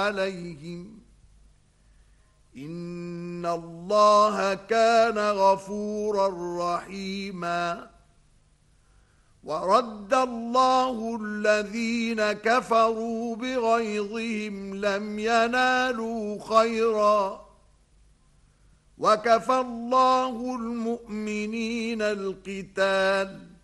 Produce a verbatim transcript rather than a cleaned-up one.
عليهم إن الله كان غفورا رحيما ورد الله الذين كفروا بغيظهم لم ينالوا خيرا وكفى الله المؤمنين القتال